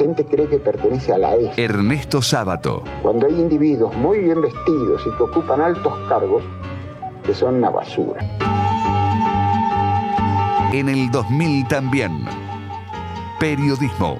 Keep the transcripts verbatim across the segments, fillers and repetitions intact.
gente cree que pertenece a la E S. Ernesto Sábato. Cuando hay individuos muy bien vestidos y que ocupan altos cargos, que son una basura. En el dos mil también. Periodismo.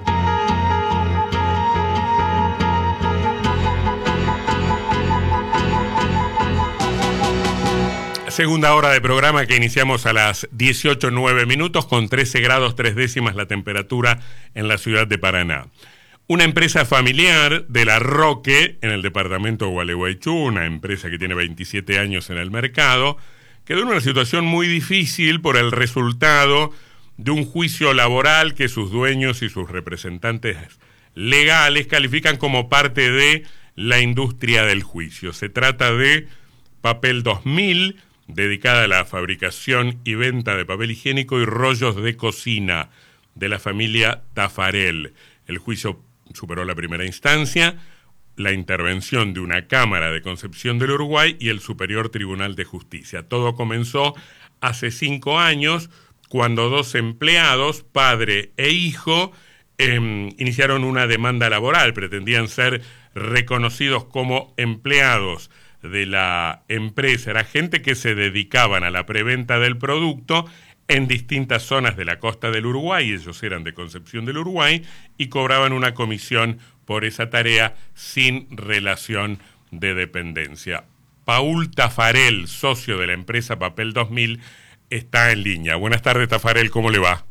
Segunda hora de programa que iniciamos a las dieciocho nueve minutos con trece grados tres décimas la temperatura en la ciudad de Paraná. Una empresa familiar de La Roque, en el departamento de Gualeguaychú, una empresa que tiene veintisiete años en el mercado, quedó en una situación muy difícil por el resultado de un juicio laboral que sus dueños y sus representantes legales califican como parte de la industria del juicio. Se trata de Papel dos mil, dedicada a la fabricación y venta de papel higiénico y rollos de cocina de la familia Tafarel. El juicio superó la primera instancia, la intervención de una Cámara de Concepción del Uruguay y el Superior Tribunal de Justicia. Todo comenzó hace cinco años, cuando dos empleados, padre e hijo, eh, iniciaron una demanda laboral. Pretendían ser reconocidos como empleados de la empresa. Era gente que se dedicaban a la preventa del producto en distintas zonas de la costa del Uruguay. Ellos eran de Concepción del Uruguay y cobraban una comisión por esa tarea sin relación de dependencia. Paul Tafarel, socio de la empresa Papel dos mil, está en línea. Buenas tardes, Tafarel, ¿cómo le va?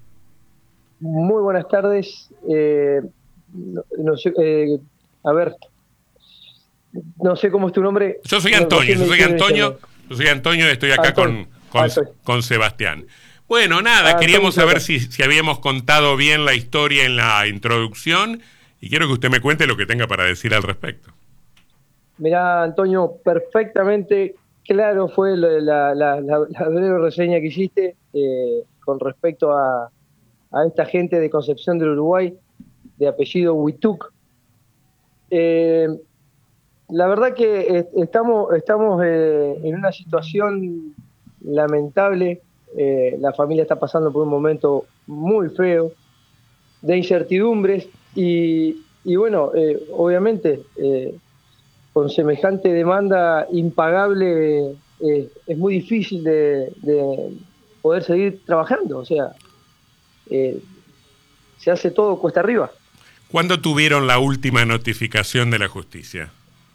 Muy buenas tardes. Eh, no, no sé, eh, a ver, no sé cómo es tu nombre. Yo soy Antonio, yo soy Antonio, yo soy Antonio y estoy acá Antonio. con, con, con Sebastián. Bueno, nada, ah, queríamos saber si, si habíamos contado bien la historia en la introducción y quiero que usted me cuente lo que tenga para decir al respecto. Mirá, Antonio, perfectamente claro fue la, la, la, la, la breve reseña que hiciste eh, con respecto a, a esta gente de Concepción del Uruguay, de apellido Huituc. Eh, la verdad que est estamos, estamos eh, en una situación lamentable. Eh, la familia está pasando por un momento muy feo, de incertidumbres, y, y bueno, eh, obviamente, eh, con semejante demanda impagable, eh, es muy difícil de, de poder seguir trabajando, o sea, eh, se hace todo cuesta arriba. ¿Cuándo tuvieron la última notificación de la justicia?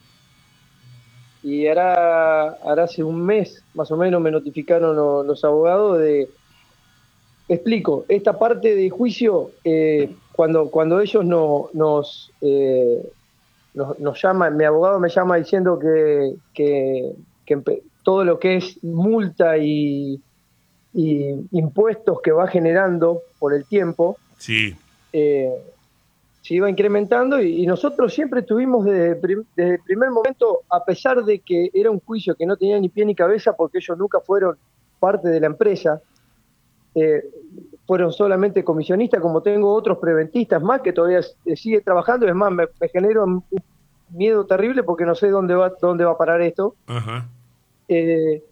Y hará, hará hace un mes, más o menos, me notificaron los, los abogados de... Explico, esta parte de juicio, eh, cuando, cuando ellos no, nos, eh, nos, nos llaman, mi abogado me llama diciendo que, que, que todo lo que es multa y, y impuestos que va generando por el tiempo, sí. eh, se iba incrementando, y, y nosotros siempre tuvimos desde, prim, desde el primer momento, a pesar de que era un juicio que no tenía ni pie ni cabeza porque ellos nunca fueron parte de la empresa, eh, fueron solamente comisionistas, como tengo otros preventistas más que todavía sigue trabajando. Es más, me, me genera un miedo terrible porque no sé dónde va dónde va a parar esto. Ajá. Eh,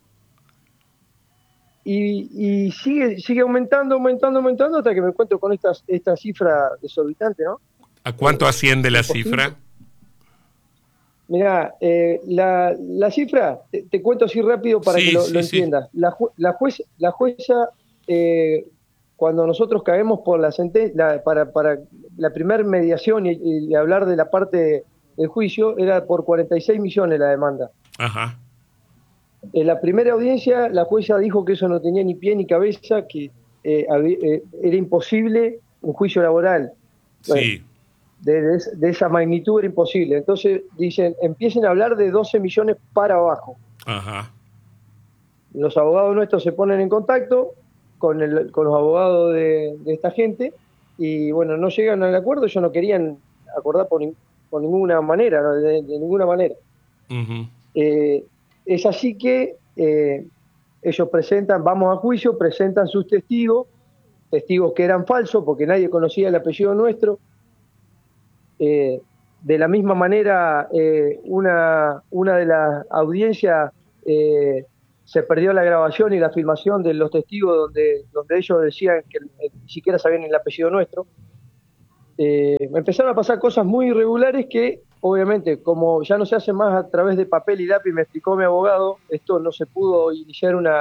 y, y sigue sigue aumentando, aumentando, aumentando hasta que me encuentro con esta, esta cifra desorbitante, ¿no? ¿A cuánto eh, asciende la cifra? Mirá, eh, la, la cifra, te, te cuento así rápido para sí, que lo, sí, lo entiendas. Sí. La, ju la, juez, la jueza, eh, cuando nosotros caemos por la sentencia, para, para la primera mediación y, y hablar de la parte del juicio, era por cuarenta y seis millones la demanda. Ajá. En la primera audiencia, la jueza dijo que eso no tenía ni pie ni cabeza, que eh, eh, era imposible un juicio laboral. Bueno, sí. De, de, de esa magnitud era imposible. Entonces dicen, empiecen a hablar de doce millones para abajo. Ajá. Los abogados nuestros se ponen en contacto con, el, con los abogados de, de esta gente y bueno, no llegan al acuerdo. Ellos no querían acordar por, por ninguna manera, ¿no? de, de ninguna manera. Uh-huh. eh, es así que eh, ellos presentan, vamos a juicio, presentan sus testigos, testigos que eran falsos porque nadie conocía el apellido nuestro. Eh, de la misma manera, eh, una, una de las audiencias eh, se perdió la grabación y la filmación de los testigos donde, donde ellos decían que ni siquiera sabían el apellido nuestro. eh, me empezaron a pasar cosas muy irregulares que, obviamente, como ya no se hace más a través de papel y lápiz, me explicó mi abogado, esto no se pudo iniciar una,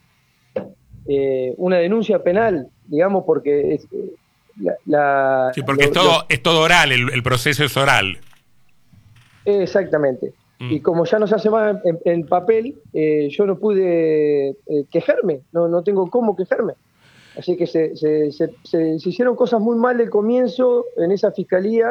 eh, una denuncia penal, digamos, porque es, la, la, sí, porque lo, es, todo, lo, es todo oral, el, el proceso es oral. Exactamente. Mm. Y como ya no se hace más en, en papel, eh, yo no pude eh, quejarme, no, no tengo cómo quejarme. Así que se, se, se, se, se hicieron cosas muy mal del comienzo en esa fiscalía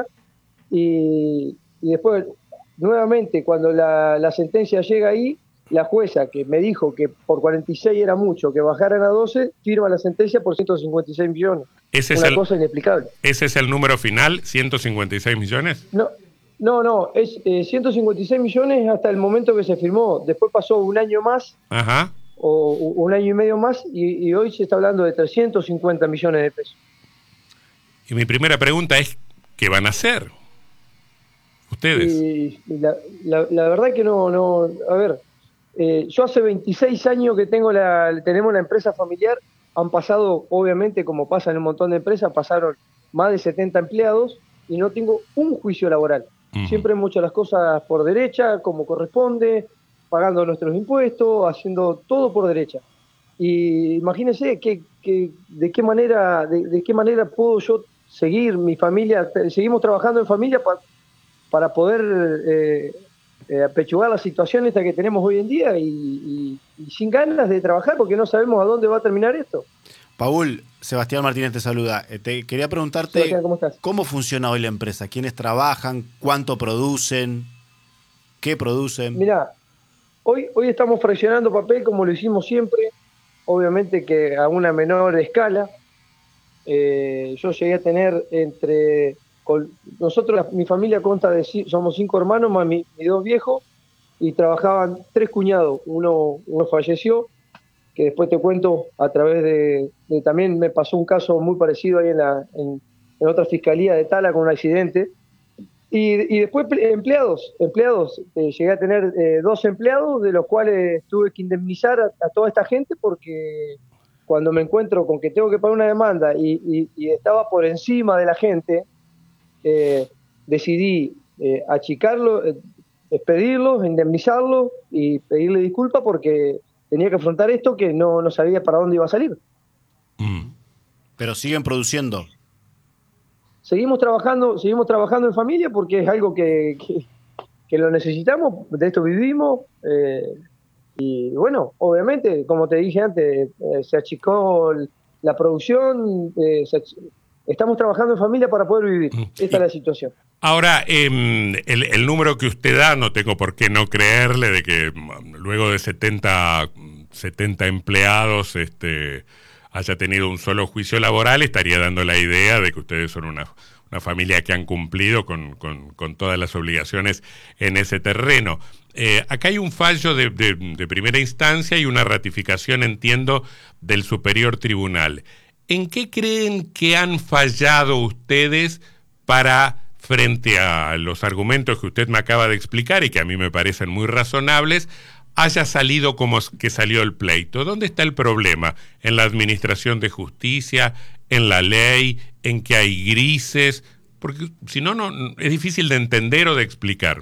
y, y después, nuevamente, cuando la, la sentencia llega ahí, la jueza que me dijo que por cuarenta y seis era mucho, que bajaran a doce, firma la sentencia por ciento cincuenta y seis millones. Ese Una es el, cosa inexplicable. ¿Ese es el número final, ciento cincuenta y seis millones? No. No, no, es eh, ciento cincuenta y seis millones hasta el momento que se firmó. Después pasó un año más, Ajá. o un año y medio más, y, y hoy se está hablando de trescientos cincuenta millones de pesos. Y mi primera pregunta es, ¿qué van a hacer ustedes? Y, y la, la, la verdad que no, no, a ver, eh, yo hace veintiséis años que tengo la, tenemos la empresa familiar, han pasado, obviamente, como pasa en un montón de empresas, pasaron más de setenta empleados y no tengo un juicio laboral. Uh-huh. Siempre hemos hecho las cosas por derecha, como corresponde, pagando nuestros impuestos, haciendo todo por derecha. Y imagínense que, que, de qué manera, de, de qué manera puedo yo seguir mi familia, seguimos trabajando en familia para, para poder eh, eh, apechugar la situación esta que tenemos hoy en día y, y, y sin ganas de trabajar porque no sabemos a dónde va a terminar esto. Paul, Sebastián Martínez te saluda. Te quería preguntarte, Sebastián, ¿cómo estás? ¿Cómo funciona hoy la empresa? ¿Quiénes trabajan? ¿Cuánto producen? ¿Qué producen? Mirá, hoy, hoy estamos fraccionando papel como lo hicimos siempre, obviamente que a una menor escala. Eh, yo llegué a tener entre... Con, nosotros, la, mi familia consta de... Somos cinco hermanos más mis mi dos viejos y trabajaban tres cuñados. Uno, uno falleció, que después te cuento a través de, de... También me pasó un caso muy parecido ahí en, la, en, en otra fiscalía de Tala con un accidente. Y, y después empleados, empleados. Eh, llegué a tener eh, dos empleados, de los cuales tuve que indemnizar a, a toda esta gente porque cuando me encuentro con que tengo que pagar una demanda y, y, y estaba por encima de la gente, eh, decidí eh, achicarlo, eh, despedirlos, indemnizarlos y pedirle disculpas porque tenía que afrontar esto que no, no sabía para dónde iba a salir. Mm. Pero siguen produciendo. Seguimos trabajando, seguimos trabajando en familia porque es algo que, que, que lo necesitamos, de esto vivimos. Eh, y bueno, obviamente, como te dije antes, eh, se achicó la producción, eh, se ach... estamos trabajando en familia para poder vivir. Esta es la situación. Ahora, eh, el, el número que usted da, no tengo por qué no creerle de que luego de setenta, setenta empleados este, haya tenido un solo juicio laboral, estaría dando la idea de que ustedes son una, una familia que han cumplido con, con, con todas las obligaciones en ese terreno. Eh, acá hay un fallo de, de, de primera instancia y una ratificación, entiendo, del Superior Tribunal. ¿En qué creen que han fallado ustedes para, frente a los argumentos que usted me acaba de explicar y que a mí me parecen muy razonables, haya salido como que salió el pleito? ¿Dónde está el problema? ¿En la administración de justicia? ¿En la ley? ¿En que hay grises? Porque si no, no es difícil de entender o de explicar.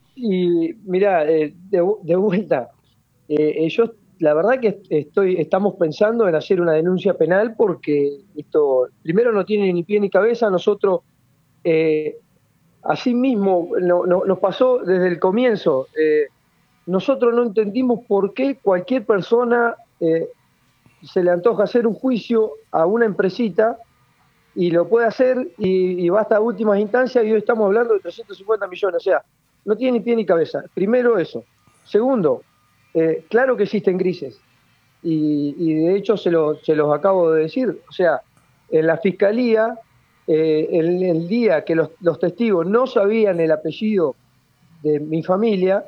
Y mira, eh, de, de vuelta, eh, yo la verdad que estoy, estamos pensando en hacer una denuncia penal porque esto, primero, no tiene ni pie ni cabeza. Nosotros, eh, así mismo, no, no, nos pasó desde el comienzo. Eh, nosotros no entendimos por qué cualquier persona eh, se le antoja hacer un juicio a una empresita y lo puede hacer y, y va hasta últimas instancias y hoy estamos hablando de trescientos cincuenta millones. O sea, no tiene ni pie ni cabeza. Primero eso. Segundo, eh, claro que existen grises. Y, y de hecho se, lo, se los acabo de decir. O sea, en la fiscalía, eh, el, el día que los, los testigos no sabían el apellido de mi familia,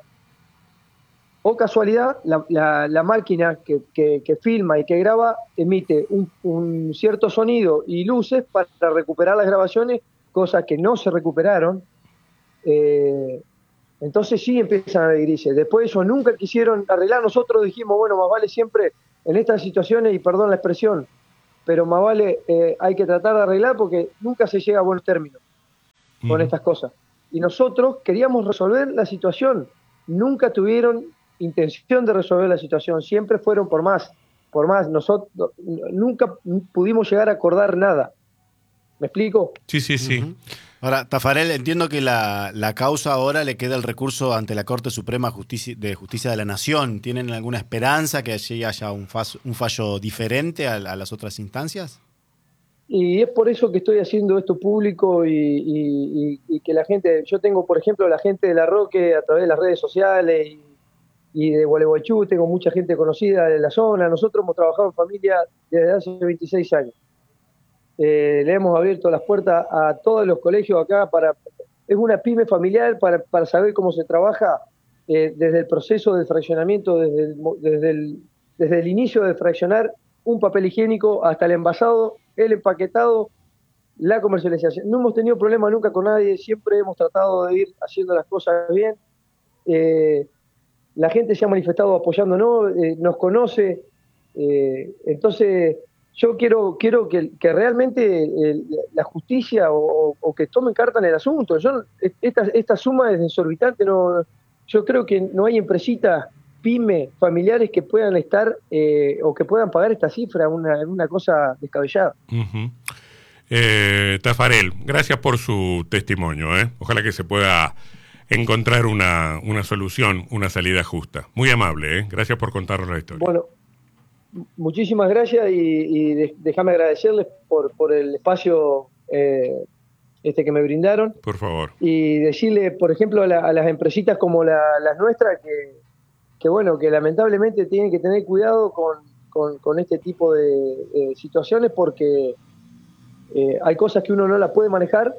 o casualidad, la, la, la máquina que, que, que filma y que graba emite un, un cierto sonido y luces para recuperar las grabaciones, cosas que no se recuperaron. Eh, entonces sí empiezan a haber grises. Después ellos nunca quisieron arreglar. Nosotros dijimos, bueno, más vale siempre en estas situaciones, y perdón la expresión, pero más vale eh, hay que tratar de arreglar porque nunca se llega a buenos términos. uh-huh. con estas cosas. Y nosotros queríamos resolver la situación. Nunca tuvieron intención de resolver la situación, siempre fueron por más, por más. Nosotros nunca pudimos llegar a acordar nada. ¿Me explico? Sí, sí, sí. Uh-huh. Ahora, Tafarel, entiendo que la, la causa ahora le queda el recurso ante la Corte Suprema Justicia, de Justicia de la Nación. ¿Tienen alguna esperanza que allí haya un, faz, un fallo diferente a, a las otras instancias? Y es por eso que estoy haciendo esto público y, y, y, y que la gente, yo tengo, por ejemplo, la gente de La Roque a través de las redes sociales y, y de Gualeguaychú, tengo mucha gente conocida de la zona. Nosotros hemos trabajado en familia desde hace veintiséis años. Eh, le hemos abierto las puertas a todos los colegios acá. Para es una pyme familiar para, para saber cómo se trabaja eh, desde el proceso de fraccionamiento, desde el, desde, el, desde el inicio de fraccionar un papel higiénico hasta el envasado, el empaquetado, la comercialización. No hemos tenido problema nunca con nadie, siempre hemos tratado de ir haciendo las cosas bien. Eh, la gente se ha manifestado apoyándonos, eh, nos conoce, eh, entonces yo quiero quiero que, que realmente eh, la justicia o, o que tomen carta en el asunto. Yo, esta, esta suma es desorbitante, no, yo creo que no hay empresitas pyme, familiares que puedan estar eh, o que puedan pagar esta cifra, una, una cosa descabellada. Uh-huh. eh, Tafarel, gracias por su testimonio, ¿eh? Ojalá que se pueda encontrar una, una solución, una salida justa. Muy amable, ¿eh? Gracias por contarnos la historia. Bueno, muchísimas gracias y, y de, déjame agradecerles por, por el espacio eh, este que me brindaron. Por favor. Y decirle, por ejemplo, a, la, a las empresitas como la, las nuestras que, que, bueno, que lamentablemente tienen que tener cuidado con, con, con este tipo de, de situaciones porque eh, hay cosas que uno no las puede manejar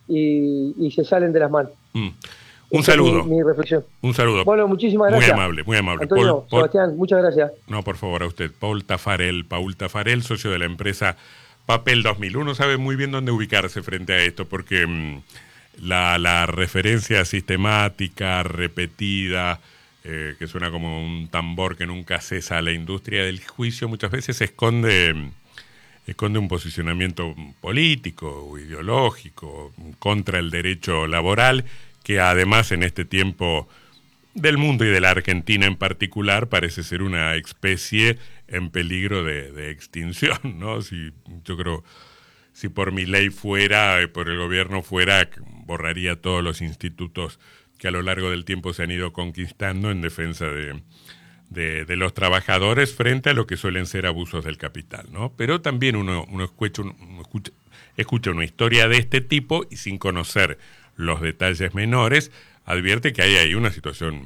y, y se salen de las manos. Mm. Un saludo. Es mi, mi reflexión. Un saludo. Bueno, muchísimas gracias. Muy amable, muy amable. Antonio, Paul, Paul, Sebastián, muchas gracias. No, por favor, a usted. Paul Tafarel, Paul Tafarel, socio de la empresa Papel dos mil. Uno sabe muy bien dónde ubicarse frente a esto, porque mmm, la, la referencia sistemática, repetida, eh, que suena como un tambor que nunca cesa a la industria del juicio, muchas veces esconde, esconde un posicionamiento político o ideológico contra el derecho laboral, que además en este tiempo del mundo y de la Argentina en particular parece ser una especie en peligro de, de extinción, ¿no? Si, yo creo, si por mi ley fuera, por el gobierno fuera, borraría todos los institutos que a lo largo del tiempo se han ido conquistando en defensa de, de, de los trabajadores frente a lo que suelen ser abusos del capital, ¿no? Pero también uno, uno, escucha, uno escucha, escucha una historia de este tipo y sin conocer los detalles menores, advierte que hay ahí una situación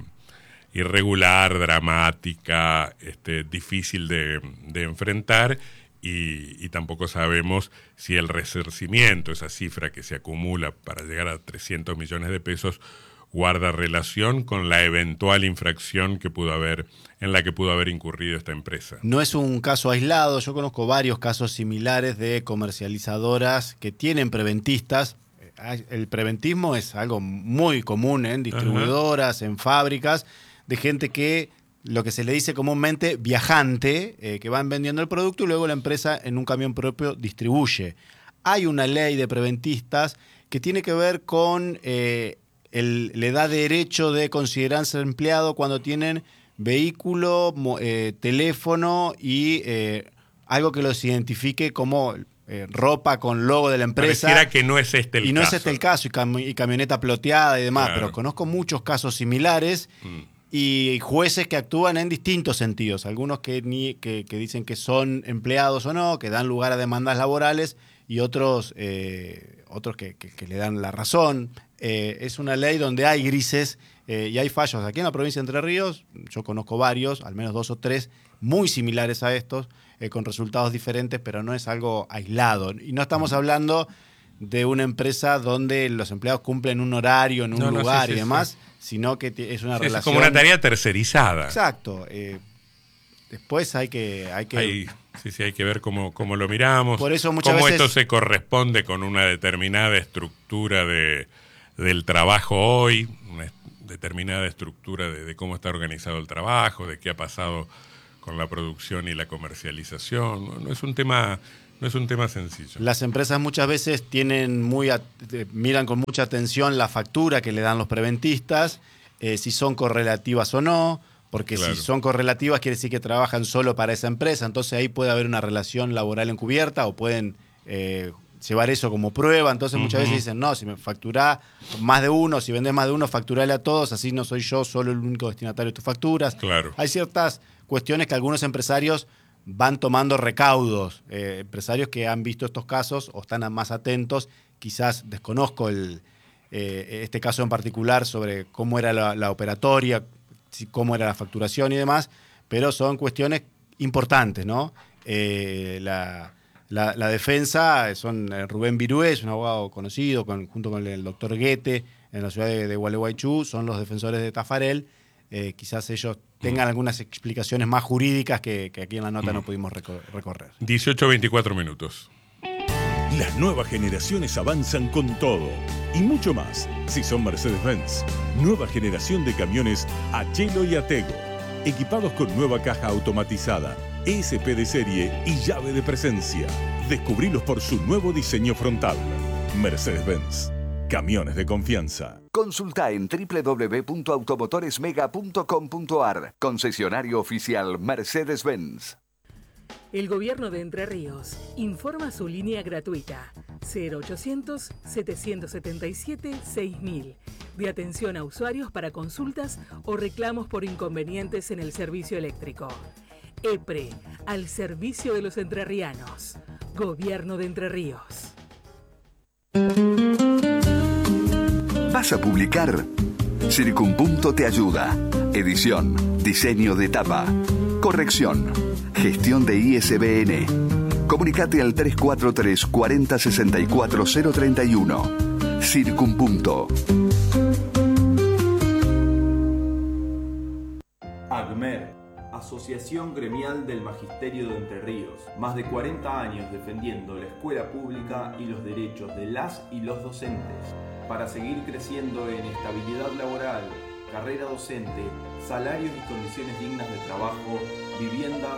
irregular, dramática, este, difícil de, de enfrentar y, y tampoco sabemos si el resarcimiento, esa cifra que se acumula para llegar a trescientos millones de pesos, guarda relación con la eventual infracción que pudo haber, en la que pudo haber incurrido esta empresa. No es un caso aislado, yo conozco varios casos similares de comercializadoras que tienen preventistas. El preventismo es algo muy común en distribuidoras, Ajá. en fábricas, de gente que lo que se le dice comúnmente viajante, eh, que van vendiendo el producto y luego la empresa en un camión propio distribuye. Hay una ley de preventistas que tiene que ver con, eh, el, le da derecho de considerarse empleado cuando tienen vehículo, eh, teléfono y eh, algo que los identifique como Eh, ropa con logo de la empresa. Pareciera que no es este el caso. Y no caso. es este el caso, y, cam y camioneta ploteada y demás, claro. Pero conozco muchos casos similares mm. y jueces que actúan en distintos sentidos. Algunos que, ni, que, que dicen que son empleados o no, que dan lugar a demandas laborales, y otros, eh, otros que, que, que le dan la razón. Eh, es una ley donde hay grises eh, y hay fallos. Aquí en la provincia de Entre Ríos, yo conozco varios, al menos dos o tres, muy similares a estos, Eh, con resultados diferentes, pero no es algo aislado. Y no estamos hablando de una empresa donde los empleados cumplen un horario en un no, lugar no, sí, y sí, demás, sí. sino que es una sí, relación... Es como una tarea tercerizada. Exacto. Eh, después hay que... Hay que... Hay, sí, sí, hay que ver cómo, cómo lo miramos, Por eso muchas cómo veces... esto se corresponde con una determinada estructura de, del trabajo hoy, una determinada estructura de, de cómo está organizado el trabajo, de qué ha pasado con la producción y la comercialización. No es un tema No es un tema sencillo. Las empresas muchas veces tienen muy at- miran con mucha atención la factura que le dan los preventistas, eh, si son correlativas o no, porque Claro. si son correlativas quiere decir que trabajan solo para esa empresa, entonces ahí puede haber una relación laboral encubierta o pueden eh, llevar eso como prueba. Entonces muchas Ujú. veces dicen, no, si me facturás más de uno, si vendés más de uno, facturale a todos, así no soy yo solo el único destinatario de tus facturas. Claro. Hay ciertas cuestiones que algunos empresarios van tomando recaudos, eh, empresarios que han visto estos casos o están más atentos. Quizás desconozco el, eh, este caso en particular sobre cómo era la, la operatoria, si- cómo era la facturación y demás, pero son cuestiones importantes, ¿no? Eh, la, la, la defensa, son eh, Rubén Virué, es un abogado conocido, con, junto con el doctor Guete, en la ciudad de, de Gualeguaychú, son los defensores de Tafarel. Eh, quizás ellos tengan algunas explicaciones más jurídicas que, que aquí en la nota no pudimos reco- recorrer. dieciocho veinticuatro minutos. Las nuevas generaciones avanzan con todo y mucho más si son Mercedes-Benz. Nueva generación de camiones Achelo y Atego, equipados con nueva caja automatizada, E S P de serie y llave de presencia. Descubrilos por su nuevo diseño frontal. Mercedes-Benz. Camiones de confianza. Consulta en doble u doble u doble u punto automotoresmega punto com punto a r. Concesionario oficial Mercedes-Benz. El Gobierno de Entre Ríos informa su línea gratuita cero ochocientos, setecientos setenta y siete, seis mil de atención a usuarios para consultas o reclamos por inconvenientes en el servicio eléctrico. EPRE, al servicio de los entrerrianos. Gobierno de Entre Ríos. ¿Vas a publicar? Circunpunto te ayuda. Edición, diseño de tapa, corrección, gestión de I S B N. Comunicate al tres cuatro tres, cuarenta, sesenta y cuatro, cero treinta y uno. Circunpunto. AGMER, Asociación Gremial del Magisterio de Entre Ríos. Más de cuarenta años defendiendo la escuela pública y los derechos de las y los docentes. Para seguir creciendo en estabilidad laboral, carrera docente, salarios y condiciones dignas de trabajo, viviendas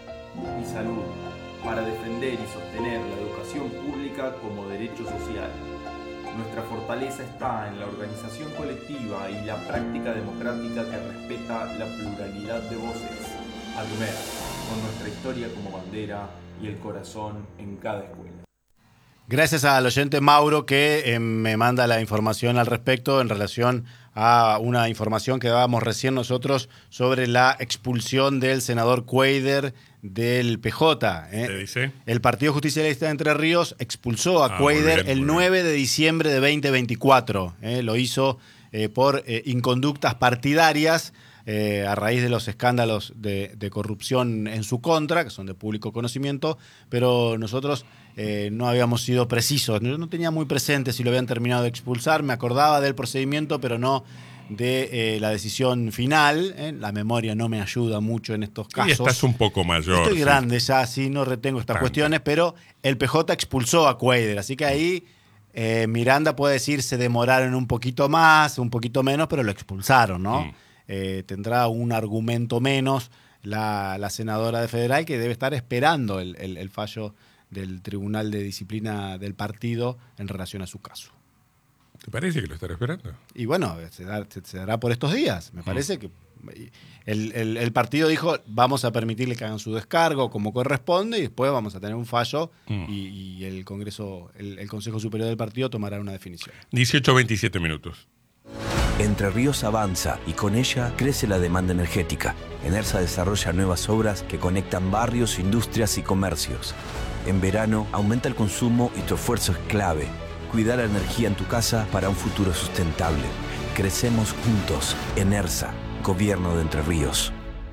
y salud. Para defender y sostener la educación pública como derecho social. Nuestra fortaleza está en la organización colectiva y la práctica democrática que respeta la pluralidad de voces. AGMER, con nuestra historia como bandera y el corazón en cada escuela. Gracias al oyente Mauro que eh, me manda la información al respecto en relación a una información que dábamos recién nosotros sobre la expulsión del senador Cuader del P J. ¿eh? ¿Te dice? El Partido Justicialista de Entre Ríos expulsó a Ah, muy Cuader bien, el muy nueve de diciembre de veinte veinticuatro. ¿eh? Lo hizo eh, por eh, inconductas partidarias eh, a raíz de los escándalos de, de corrupción en su contra, que son de público conocimiento, pero nosotros eh, no habíamos sido precisos. Yo no tenía muy presente si lo habían terminado de expulsar, me acordaba del procedimiento, pero no de eh, la decisión final. ¿eh? La memoria no me ayuda mucho en estos casos. Y estás un poco mayor. Estoy sí. grande ya, sí, no retengo estas Tanto. cuestiones, pero el P J expulsó a Cuader, así que ahí eh, Miranda puede decir se demoraron un poquito más, un poquito menos, pero lo expulsaron, ¿no? Mm. Eh, tendrá un argumento menos la, la senadora de Federal, que debe estar esperando el, el, el fallo del Tribunal de Disciplina del partido en relación a su caso. ¿Te parece que lo estará esperando? Y bueno, se, da- se- se dará por estos días. Me parece que el, el- el partido dijo vamos a permitirle que hagan su descargo como corresponde y después vamos a tener un fallo Mm. y, y el Congreso, el, el Consejo Superior del Partido tomará una definición. dieciocho veintisiete minutos. Entre Ríos avanza y con ella crece la demanda energética. Enersa desarrolla nuevas obras que conectan barrios, industrias y comercios. En verano aumenta el consumo y tu esfuerzo es clave. Cuidar la energía en tu casa para un futuro sustentable. Crecemos juntos. Enersa, Gobierno de Entre Ríos.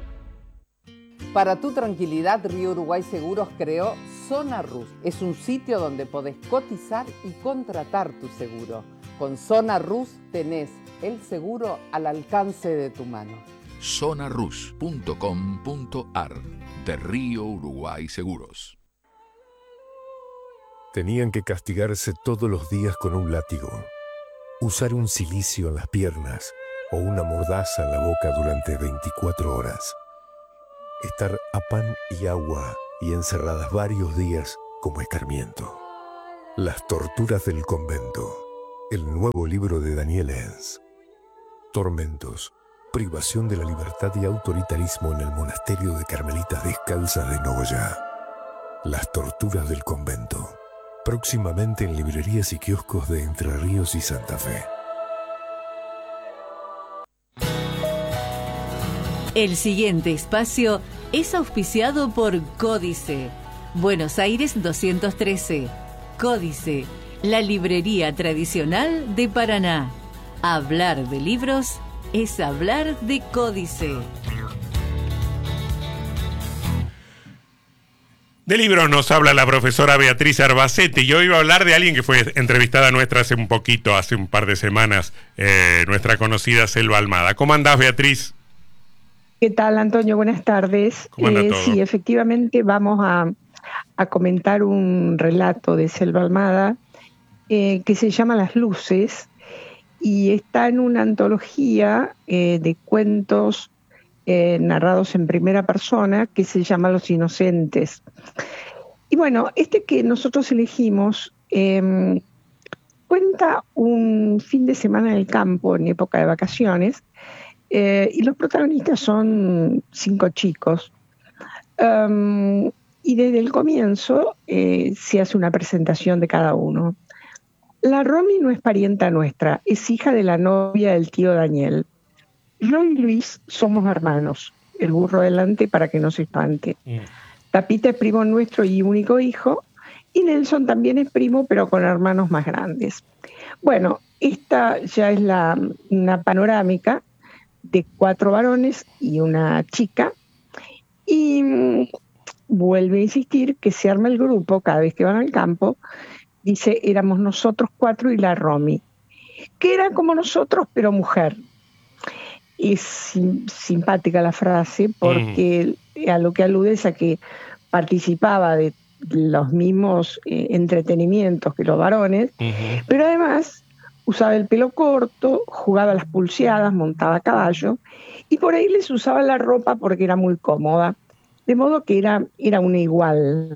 Para tu tranquilidad, Río Uruguay Seguros creó Zona Rus. Es un sitio donde podés cotizar y contratar tu seguro. Con Zona Rus tenés el seguro al alcance de tu mano. zonarus punto com punto a r de Río Uruguay Seguros. Tenían que castigarse todos los días con un látigo, usar un cilicio en las piernas o una mordaza en la boca durante veinticuatro horas, estar a pan y agua y encerradas varios días como escarmiento. Las torturas del convento. El nuevo libro de Daniel Enz. Tormentos, privación de la libertad y autoritarismo en el monasterio de Carmelitas Descalzas de Nogoyá. Las torturas del convento. Próximamente en librerías y kioscos de Entre Ríos y Santa Fe. El siguiente espacio es auspiciado por Códice. Buenos Aires doscientos trece. Códice, la librería tradicional de Paraná. Hablar de libros es hablar de Códice. De libros nos habla la profesora Beatriz Arbacetti. Yo iba a hablar de alguien que fue entrevistada nuestra hace un poquito, hace un par de semanas, eh, nuestra conocida Selva Almada. ¿Cómo andás, Beatriz? ¿Qué tal, Antonio? Buenas tardes. ¿Cómo anda eh, todo? Sí, efectivamente vamos a, a comentar un relato de Selva Almada eh, que se llama Las Luces y está en una antología eh, de cuentos eh, narrados en primera persona que se llama Los Inocentes. Y bueno, este que nosotros elegimos eh, cuenta un fin de semana en el campo en época de vacaciones. Eh, y los protagonistas son cinco chicos. Um, y desde el comienzo eh, se hace una presentación de cada uno. La Romy no es parienta nuestra, es hija de la novia del tío Daniel. Yo y Luis somos hermanos, el burro delante para que no se espante. Mm. Tapita es primo nuestro y único hijo, y Nelson también es primo, pero con hermanos más grandes. Bueno, esta ya es la, una panorámica de cuatro varones y una chica, y mmm, vuelve a insistir que se arma el grupo cada vez que van al campo. Dice, éramos nosotros cuatro y la Romy, que era como nosotros pero mujer. Es sim- simpática la frase porque mm. a lo que alude es a que participaba de los mismos eh, entretenimientos que los varones, uh-huh. pero además usaba el pelo corto, jugaba a las pulseadas, montaba a caballo, y por ahí les usaba la ropa porque era muy cómoda, de modo que era, era una igual.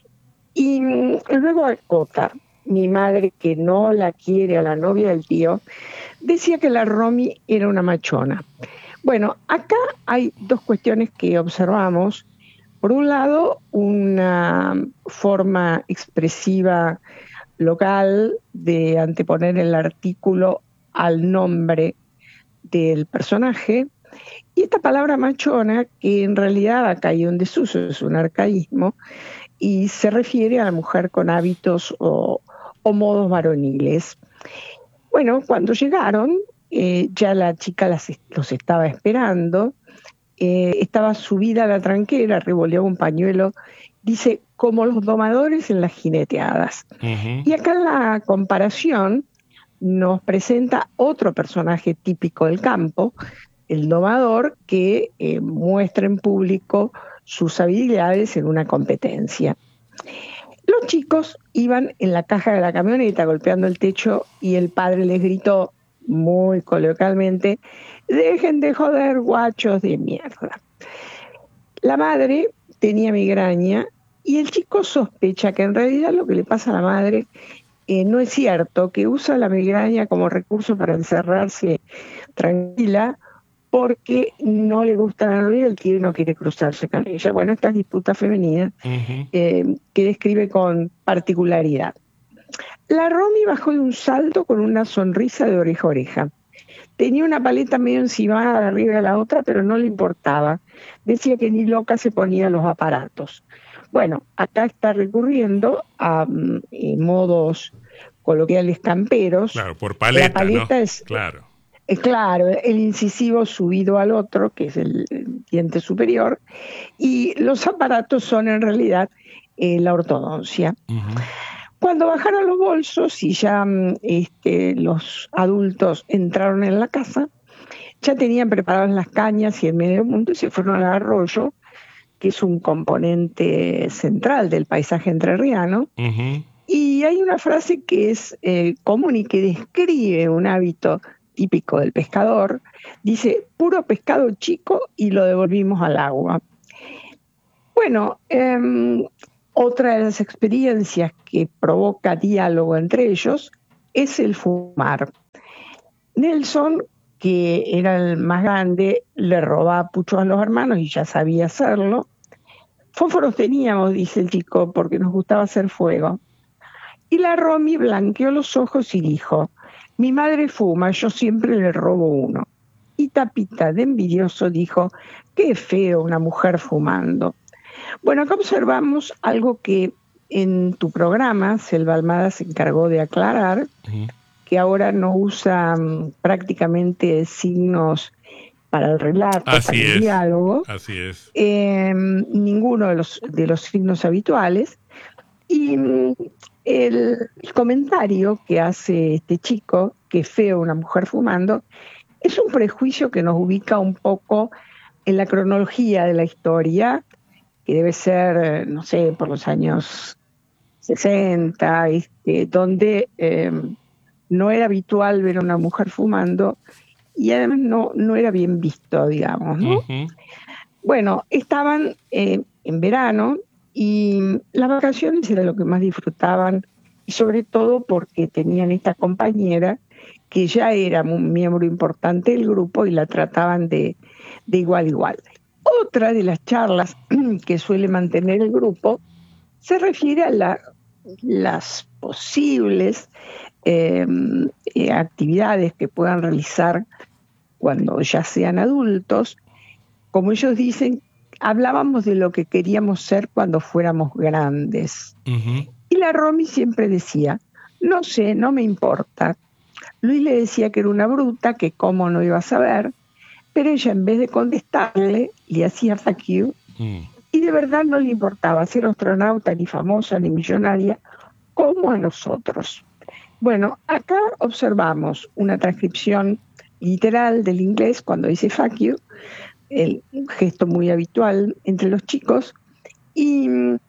Y luego acota, mi madre, que no la quiere a la novia del tío, decía que la Romy era una machona. Bueno, acá hay dos cuestiones que observamos. Por un lado, una forma expresiva local de anteponer el artículo al nombre del personaje, y esta palabra machona, que en realidad ha caído en desuso, es un arcaísmo, y se refiere a la mujer con hábitos o, o modos varoniles. Bueno, cuando llegaron, eh, ya la chica las, los estaba esperando, eh, estaba subida a la tranquera, revoleaba un pañuelo, dice, como los domadores en las jineteadas. Uh-huh. Y acá en la comparación nos presenta otro personaje típico del campo, el domador, que eh, muestra en público sus habilidades en una competencia. Los chicos iban en la caja de la camioneta golpeando el techo y el padre les gritó muy coloquialmente, dejen de joder, guachos de mierda. La madre tenía migraña y el chico sospecha que en realidad lo que le pasa a la madre eh, no es cierto, que usa la migraña como recurso para encerrarse tranquila porque no le gusta la novia y el tío no quiere cruzarse con ella. Bueno, esta disputa femenina uh-huh. eh, que describe con particularidad. La Romy bajó de un salto con una sonrisa de oreja a oreja. Tenía una paleta medio encimada de arriba de la otra, pero no le importaba. Decía que ni loca se ponía los aparatos. Bueno, acá está recurriendo a eh, modos coloquiales camperos. Claro, por paleta, la paleta ¿no? es, claro. Es claro, el incisivo subido al otro, que es el, el diente superior, y los aparatos son en realidad eh, la ortodoncia. Uh-huh. Cuando bajaron los bolsos y ya este, los adultos entraron en la casa, ya tenían preparadas las cañas y el medio mundo y se fueron al arroyo, que es un componente central del paisaje entrerriano. Uh-huh. Y hay una frase que es eh, común y que describe un hábito típico del pescador. Dice, puro pescado chico y lo devolvimos al agua. Bueno, eh, Otra de las experiencias que provoca diálogo entre ellos es el fumar. Nelson, que era el más grande, le robaba puchos a los hermanos y ya sabía hacerlo. Fósforos teníamos, dice el chico, porque nos gustaba hacer fuego. Y la Romy blanqueó los ojos y dijo: mi madre fuma, yo siempre le robo uno. Y Tapita, de envidioso, dijo: qué feo una mujer fumando. Bueno, acá observamos algo que en tu programa Selva Almada se encargó de aclarar, uh-huh. que ahora no usa um, prácticamente signos para el relato, así para el es, diálogo. Así es. Eh, ninguno de los, de los signos habituales. Y um, el, el comentario que hace este chico, que feo una mujer fumando, es un prejuicio que nos ubica un poco en la cronología de la historia, que debe ser, no sé, por los años sesenta, este, donde eh, no era habitual ver a una mujer fumando y además no, no era bien visto, digamos, ¿no? Uh-huh. Bueno, estaban eh, en verano y las vacaciones era lo que más disfrutaban, y sobre todo porque tenían esta compañera que ya era un miembro importante del grupo y la trataban de, de igual a igual. Otra de las charlas que suele mantener el grupo se refiere a la, las posibles eh, eh, actividades que puedan realizar cuando ya sean adultos. Como ellos dicen, hablábamos de lo que queríamos ser cuando fuéramos grandes. Uh-huh. Y la Romy siempre decía: no sé, no me importa. Luis le decía que era una bruta, que cómo no iba a saber, pero ella, en vez de contestarle, le hacía fuck you, mm. y de verdad no le importaba ser astronauta, ni famosa, ni millonaria, como a nosotros. Bueno, acá observamos una transcripción literal del inglés cuando dice fuck you, el gesto muy habitual entre los chicos, y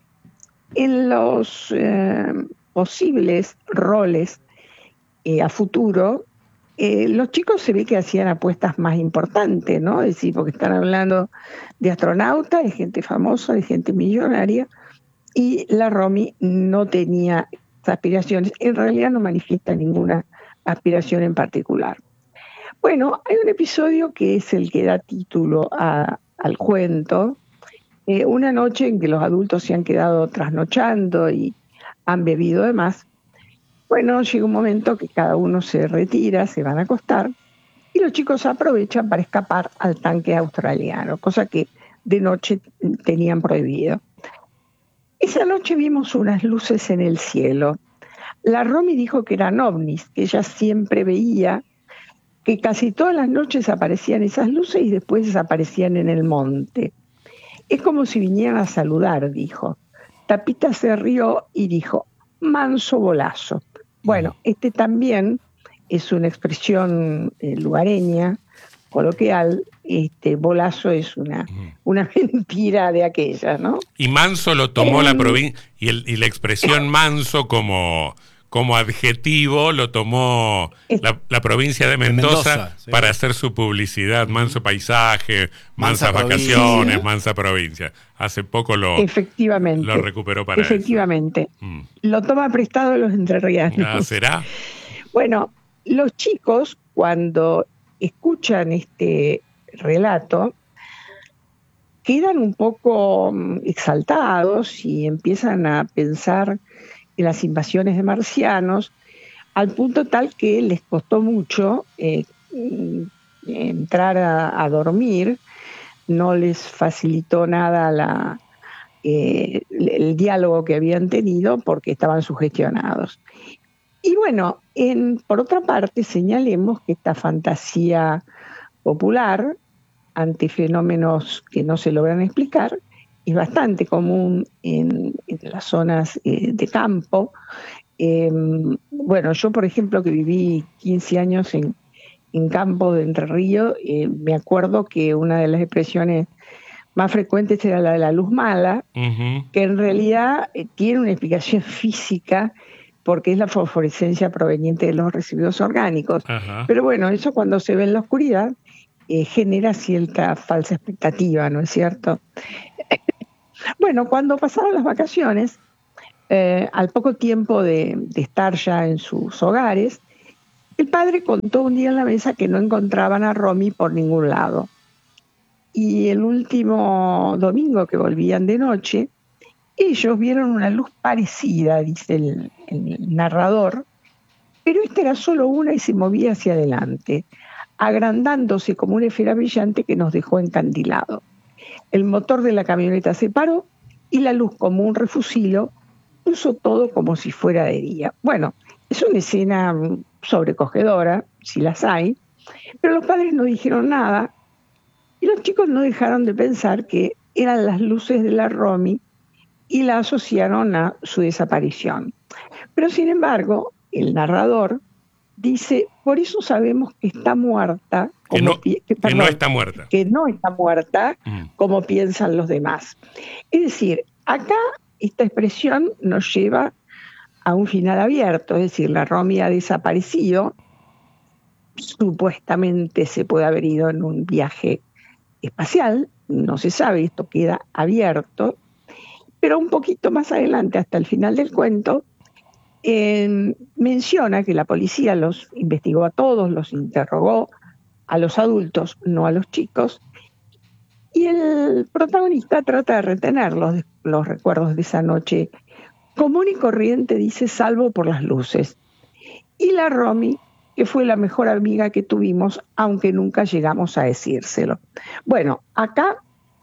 en los eh, posibles roles eh, a futuro, Eh, los chicos se ve que hacían apuestas más importantes, ¿no? Es decir, porque están hablando de astronautas, de gente famosa, de gente millonaria, y la Romy no tenía aspiraciones, en realidad no manifiesta ninguna aspiración en particular. Bueno, hay un episodio que es el que da título a, al cuento, eh, una noche en que los adultos se han quedado trasnochando y han bebido de más. Bueno, llega un momento que cada uno se retira, se van a acostar, y los chicos aprovechan para escapar al tanque australiano, cosa que de noche tenían prohibido. Esa noche vimos unas luces en el cielo. La Romy dijo que eran ovnis, que ella siempre veía que casi todas las noches aparecían esas luces y después desaparecían en el monte. Es como si vinieran a saludar, dijo. Tapita se rió y dijo: manso bolazo. Bueno, este también es una expresión eh, lugareña, coloquial. Este bolazo es una, una mentira de aquella, ¿no? Y manso lo tomó eh, la provincia, y, y la expresión manso como, como adjetivo lo tomó la, la provincia de Mendoza, Mendoza sí. para hacer su publicidad: manso paisaje, mansas mansa vacaciones, provincia. mansa provincia. Hace poco lo, efectivamente, lo recuperó para efectivamente. eso. Mm. Lo toma prestado de los entrerrianos. Ah, ¿será? Bueno, los chicos, cuando escuchan este relato, quedan un poco exaltados y empiezan a pensar en las invasiones de marcianos, al punto tal que les costó mucho eh, entrar a, a dormir. No les facilitó nada la, eh, el diálogo que habían tenido porque estaban sugestionados. Y bueno, en, por otra parte, señalemos que esta fantasía popular ante fenómenos que no se logran explicar es bastante común en, en las zonas eh, de campo. Eh, bueno, yo, por ejemplo, que viví quince años en en campo de Entre Ríos, eh, me acuerdo que una de las expresiones más frecuentes era la de la luz mala, uh-huh. que en realidad eh, tiene una explicación física porque es la fosforescencia proveniente de los residuos orgánicos. Uh-huh. Pero bueno, eso cuando se ve en la oscuridad eh, genera cierta falsa expectativa, ¿no es cierto? Bueno, cuando pasaron las vacaciones, eh, al poco tiempo de, de estar ya en sus hogares, el padre contó un día en la mesa que no encontraban a Romy por ningún lado. Y el último domingo que volvían de noche, ellos vieron una luz parecida, dice el, el narrador, pero esta era solo una y se movía hacia adelante, agrandándose como una esfera brillante que nos dejó encandilados. El motor de la camioneta se paró y la luz, como un refusilo, puso todo como si fuera de día. Bueno, es una escena sobrecogedora, si las hay, pero los padres no dijeron nada y los chicos no dejaron de pensar que eran las luces de la Romy y la asociaron a su desaparición. Pero sin embargo, el narrador dice, por eso sabemos que está muerta, como que, no, pi- que, perdón, que no está muerta. Que no está muerta, mm. como piensan los demás. Es decir, acá esta expresión nos lleva a un final abierto, es decir, la Romy ha desaparecido, supuestamente se puede haber ido en un viaje espacial, no se sabe, esto queda abierto, pero un poquito más adelante, hasta el final del cuento, eh, menciona que la policía los investigó a todos, los interrogó a los adultos, no a los chicos, y el protagonista trata de retener los, los recuerdos de esa noche común y corriente, dice, salvo por las luces. Y la Romy, que fue la mejor amiga que tuvimos, aunque nunca llegamos a decírselo. Bueno, acá,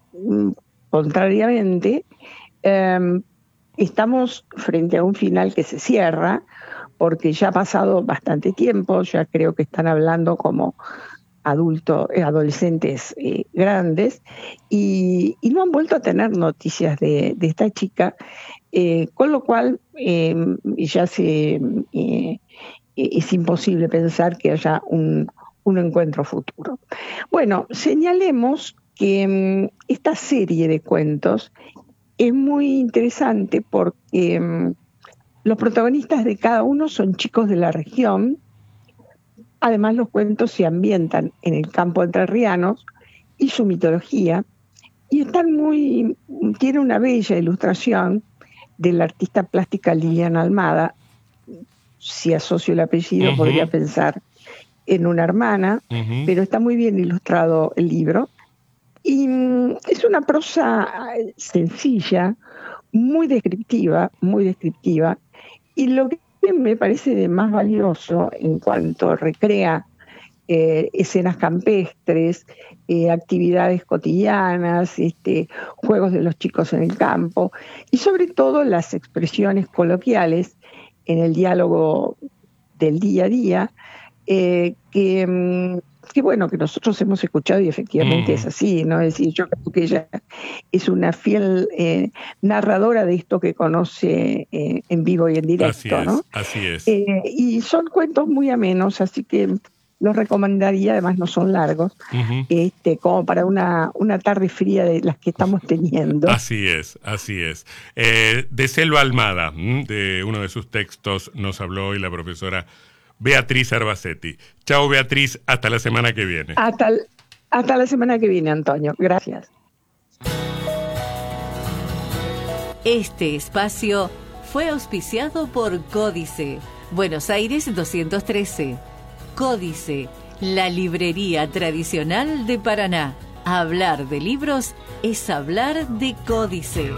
contrariamente, eh, estamos frente a un final que se cierra, porque ya ha pasado bastante tiempo, ya creo que están hablando como adultos, eh, adolescentes eh, grandes, y, y no han vuelto a tener noticias de, de esta chica, eh, con lo cual eh, ya se, eh, es imposible pensar que haya un, un encuentro futuro. Bueno, señalemos que um, esta serie de cuentos es muy interesante porque um, los protagonistas de cada uno son chicos de la región. Además, los cuentos se ambientan en el campo entrerriano y su mitología, y están muy, tiene una bella ilustración de la artista plástica Liliana Almada. Si asocio el apellido, uh-huh. podría pensar en una hermana, uh-huh. pero está muy bien ilustrado el libro. Y mm, es una prosa sencilla, muy descriptiva, muy descriptiva, y lo que me parece de más valioso en cuanto recrea eh, escenas campestres, eh, actividades cotidianas, este, juegos de los chicos en el campo y sobre todo las expresiones coloquiales en el diálogo del día a día, eh, que, que bueno, que nosotros hemos escuchado y efectivamente mm. es así, ¿no? Es decir, yo creo que ella es una fiel eh, narradora de esto que conoce eh, en vivo y en directo, así es, ¿no? Así es. Eh, y son cuentos muy amenos, así que los recomendaría, además no son largos, uh-huh. este, como para una, una tarde fría de las que estamos teniendo. Así es, así es. Eh, de Selva Almada, de uno de sus textos, nos habló hoy la profesora Beatriz Arbacetti. Chao, Beatriz, hasta la semana que viene. Hasta, hasta la semana que viene, Antonio. Gracias. Este espacio fue auspiciado por Códice, Buenos Aires doscientos trece. Códice, la librería tradicional de Paraná. Hablar de libros es hablar de Códice.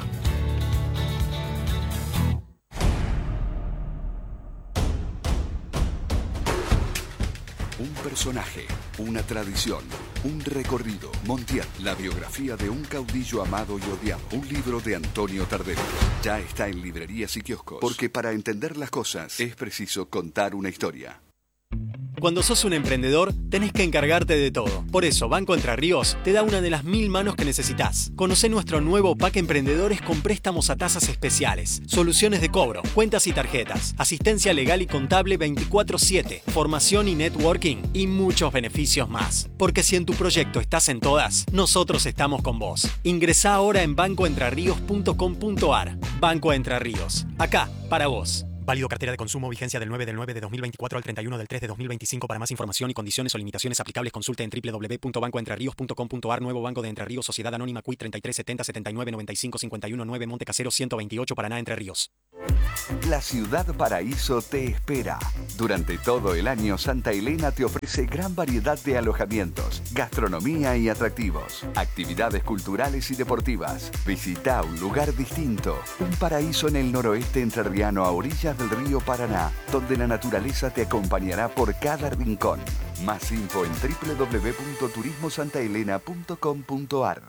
Un personaje, una tradición, un recorrido. Montiel, la biografía de un caudillo amado y odiado. Un libro de Antonio Tardero. Ya está en librerías y kioscos. Porque para entender las cosas es preciso contar una historia. Cuando sos un emprendedor, tenés que encargarte de todo. Por eso, Banco Entre Ríos te da una de las mil manos que necesitas. Conocé nuestro nuevo pack Emprendedores con préstamos a tasas especiales, soluciones de cobro, cuentas y tarjetas, asistencia legal y contable veinticuatro siete, formación y networking y muchos beneficios más. Porque si en tu proyecto estás en todas, nosotros estamos con vos. Ingresá ahora en banco entre ríos punto com punto a r. Banco Entre Ríos. Acá, para vos. Válido cartera de consumo, vigencia del nueve del nueve de dos mil veinticuatro al treinta y uno del tres de dos mil veinticinco. Para más información y condiciones o limitaciones aplicables, consulte en doble u doble u doble u punto banco entre ríos punto com punto a r. Nuevo Banco de Entre Ríos, Sociedad Anónima, C U I treinta y tres setenta setenta y nueve noventa y cinco cincuenta y uno nueve, Monte Casero ciento veintiocho, Paraná, Entre Ríos. La Ciudad Paraíso te espera. Durante todo el año, Santa Elena te ofrece gran variedad de alojamientos, gastronomía y atractivos, actividades culturales y deportivas. Visita un lugar distinto, un paraíso en el noroeste entrerriano a orillas del río Paraná, donde la naturaleza te acompañará por cada rincón. Más info en doble u doble u doble u punto turismo santa elena punto com punto a r.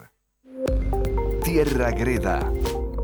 Tierra Greda.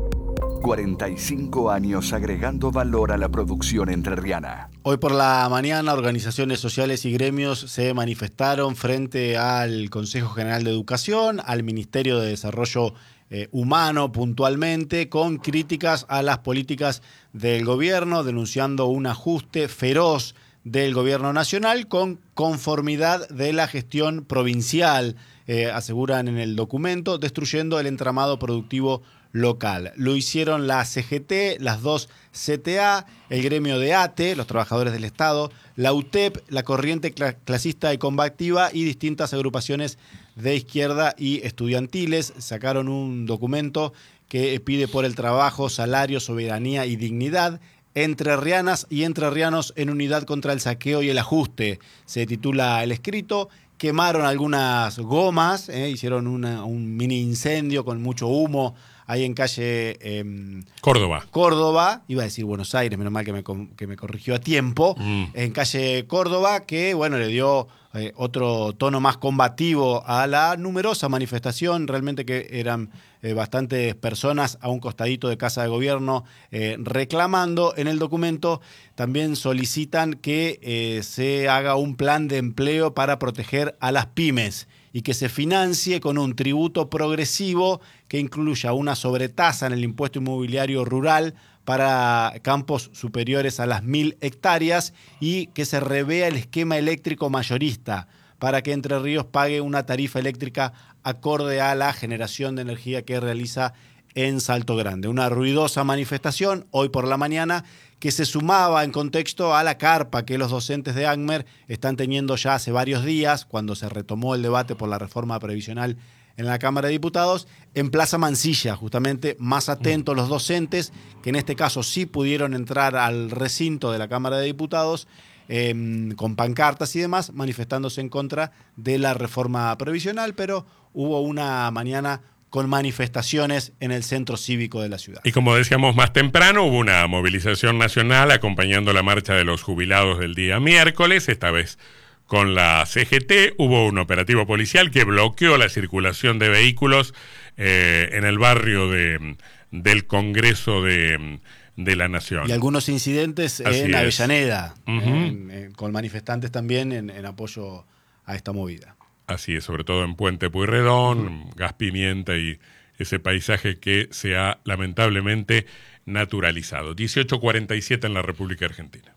cuarenta y cinco años agregando valor a la producción entrerriana. Hoy por la mañana, organizaciones sociales y gremios se manifestaron frente al Consejo General de Educación, al Ministerio de Desarrollo eh, Humano puntualmente, con críticas a las políticas del gobierno, denunciando un ajuste feroz del gobierno nacional con conformidad de la gestión provincial, eh, aseguran en el documento, destruyendo el entramado productivo local. Lo hicieron la C G T, las dos C T A, el gremio de A T E, los trabajadores del Estado, la U T E P, la Corriente Clasista y Combativa y distintas agrupaciones de izquierda y estudiantiles. Sacaron un documento que pide por el trabajo, salario, soberanía y dignidad. Entrerrianas y entrerrianos en unidad contra el saqueo y el ajuste. Se titula el escrito. Quemaron algunas gomas, eh, hicieron una, un mini incendio con mucho humo ahí en calle eh, Córdoba. Córdoba, iba a decir Buenos Aires, menos mal que me, que me corrigió a tiempo. Mm. En calle Córdoba, que bueno, le dio eh, otro tono más combativo a la numerosa manifestación, realmente que eran eh, bastantes personas a un costadito de Casa de Gobierno eh, reclamando. En el documento también solicitan que eh, se haga un plan de empleo para proteger a las pymes y que se financie con un tributo progresivo que incluya una sobretasa en el impuesto inmobiliario rural para campos superiores a las mil hectáreas y que se revea el esquema eléctrico mayorista para que Entre Ríos pague una tarifa eléctrica acorde a la generación de energía que realiza en Salto Grande. Una ruidosa manifestación hoy por la mañana que se sumaba en contexto a la carpa que los docentes de ANMER están teniendo ya hace varios días, cuando se retomó el debate por la reforma previsional en la Cámara de Diputados, en Plaza Mansilla, justamente más atentos los docentes, que en este caso sí pudieron entrar al recinto de la Cámara de Diputados eh, con pancartas y demás, manifestándose en contra de la reforma previsional, pero hubo una mañana con manifestaciones en el centro cívico de la ciudad. Y como decíamos más temprano, hubo una movilización nacional acompañando la marcha de los jubilados del día miércoles, esta vez con la C G T. Hubo un operativo policial que bloqueó la circulación de vehículos eh, en el barrio de, del Congreso de, de la Nación. Y algunos incidentes Así en es. Avellaneda, Uh-huh. en, en, con manifestantes también en, en apoyo a esta movida. Así es, sobre todo en Puente Pueyrredón, uh-huh. Gas Pimienta y ese paisaje que se ha lamentablemente naturalizado. dieciocho cuarenta y siete en la República Argentina.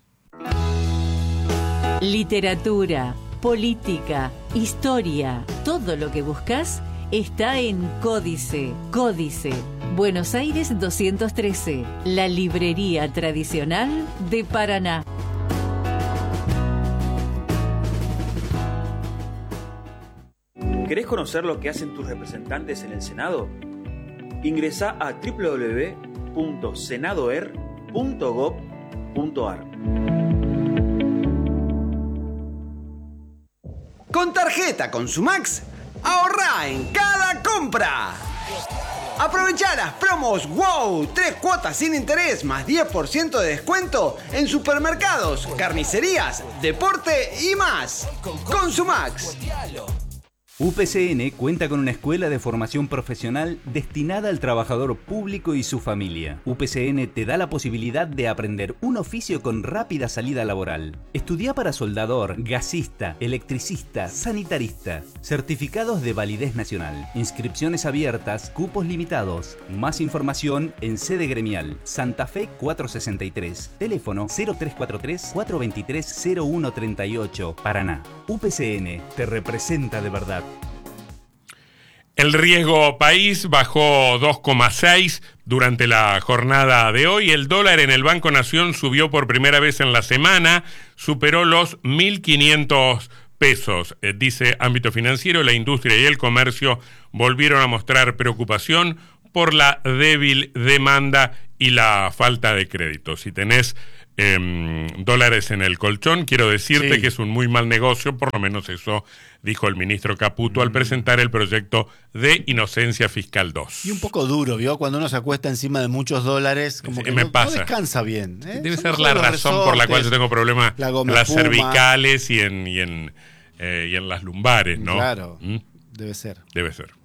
Literatura, política, historia, todo lo que buscas está en Códice. Códice, Buenos Aires doscientos trece, la librería tradicional de Paraná. ¿Querés conocer lo que hacen tus representantes en el Senado? Ingresá a doble u doble u doble u punto senadoer punto gob punto a r. Con tarjeta Consumax, ahorrá en cada compra. Aprovechá las promos WOW, tres cuotas sin interés más diez por ciento de descuento en supermercados, carnicerías, deporte y más. Consumax. U P C N cuenta con una escuela de formación profesional destinada al trabajador público y su familia. U P C N te da la posibilidad de aprender un oficio con rápida salida laboral. Estudia para soldador, gasista, electricista, sanitarista. Certificados de validez nacional. Inscripciones abiertas, cupos limitados. Más información en sede gremial. Santa Fe cuatrocientos sesenta y tres. Teléfono cero tres cuatro tres, cuatro dos tres, cero uno tres ocho. Paraná. U P C N te representa de verdad. El riesgo país bajó dos coma seis durante la jornada de hoy. El dólar en el Banco Nación subió por primera vez en la semana, superó los mil quinientos pesos. Eh, dice Ámbito Financiero, la industria y el comercio volvieron a mostrar preocupación por la débil demanda y la falta de crédito. Si tenés eh, dólares en el colchón, quiero decirte sí. que es un muy mal negocio, por lo menos eso dijo el ministro Caputo mm. al presentar el proyecto de Inocencia Fiscal dos. Y un poco duro, ¿vio? Cuando uno se acuesta encima de muchos dólares, como sí, que me no, pasa. no descansa bien. ¿eh? Debe Son ser la razón resortes, por la cual yo tengo problemas la en las cervicales y en, y en, eh, y en las lumbares, ¿no? Claro, ¿Mm? debe ser. Debe ser.